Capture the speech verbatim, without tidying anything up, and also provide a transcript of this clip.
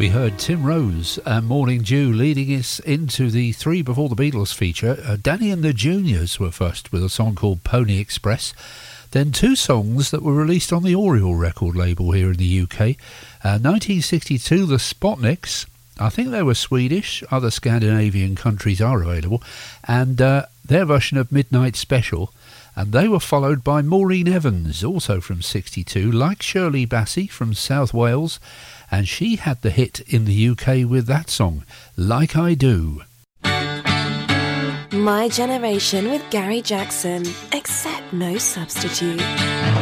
We heard Tim Rose and Morning Dew leading us into the Three Before the Beatles feature. Uh, Danny and the Juniors were first with a song called Pony Express. Then two songs that were released on the Oriole record label here in the U K. Uh, nineteen sixty-two, the Spotniks. I think they were Swedish. Other Scandinavian countries are available. And uh, their version of Midnight Special. And they were followed by Maureen Evans, also from sixty-two, like Shirley Bassey from South Wales. And she had the hit in the U K with that song, Like I Do. My Generation with Gary Jackson, except no substitute.